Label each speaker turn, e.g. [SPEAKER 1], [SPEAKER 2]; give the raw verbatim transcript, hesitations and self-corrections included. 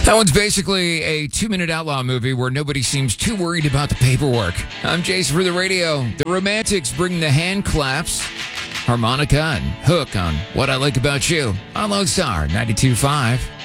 [SPEAKER 1] That one's basically a two-minute outlaw movie where nobody seems too worried about the paperwork. I'm Jason for the radio. The Romantics bring the hand claps, harmonica, and hook on What I Like About You on Lone Star ninety-two point five.